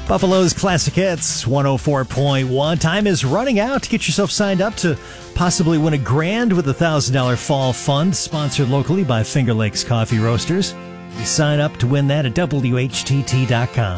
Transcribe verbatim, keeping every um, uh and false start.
Buffalo's Classic Hits, one oh four point one. Time is running out to get yourself signed up to possibly win a grand with a one thousand dollars fall fund sponsored locally by Finger Lakes Coffee Roasters. You sign up to win that at W H T T dot com.